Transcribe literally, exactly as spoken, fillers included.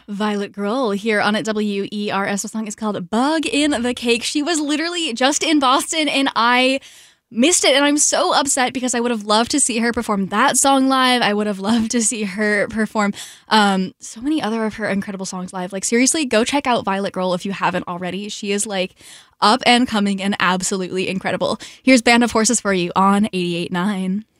Violet Grohl here on at W E R S. The song is called Bug in the Cake. She was literally just in Boston and I missed it, and I'm so upset because I would have loved to see her perform that song live. I would have loved to see her perform um, so many other of her incredible songs live. Like, seriously, go check out Violet Grohl if you haven't already. She is like up and coming and absolutely incredible. Here's Band of Horses for you on eighty-eight point nine.